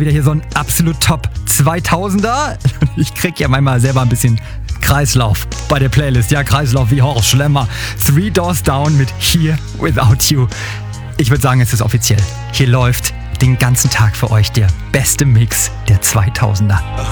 wieder hier so ein absolut Top 2000er. Ich krieg ja manchmal selber ein bisschen Kreislauf bei der Playlist. Ja, Kreislauf wie Horst Schlemmer. 3 Doors Down mit Here Without You. Ich würde sagen, es ist offiziell. Hier läuft den ganzen Tag für euch der beste Mix der 2000er.